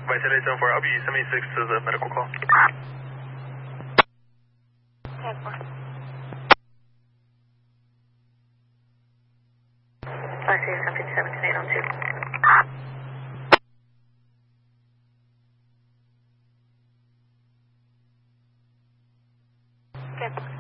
Vitality 74, I'll be 76 to the medical call. 5 something 728 on 2. Okay.